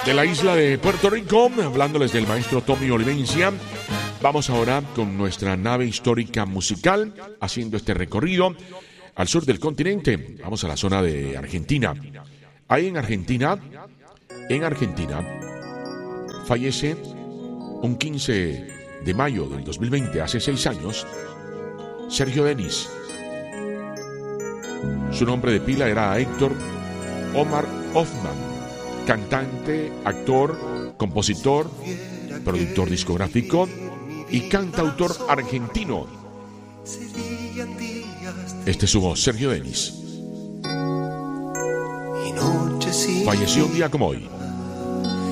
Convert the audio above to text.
de la isla de Puerto Rico, hablándoles del maestro Tommy Olivencia. Vamos ahora con nuestra nave histórica musical, haciendo este recorrido al sur del continente. Vamos a la zona de Argentina. Ahí en Argentina, fallece un 15 de mayo del 2020, hace 6 años, Sergio Denis. Su nombre de pila era Héctor Omar Hoffman, cantante, actor, compositor, productor discográfico y cantautor argentino. Este es su voz, Sergio Denis. Falleció un día como hoy.